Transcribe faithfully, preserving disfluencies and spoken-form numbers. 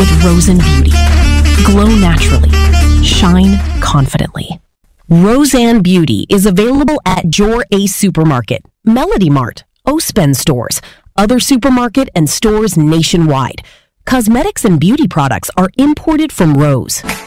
with Roseanne Beauty. Glow naturally. Shine confidently. Roseanne Beauty is available at your Ace Supermarket, Melody Mart, Ospen stores, other supermarket and stores nationwide. Cosmetics and beauty products are imported from Rose.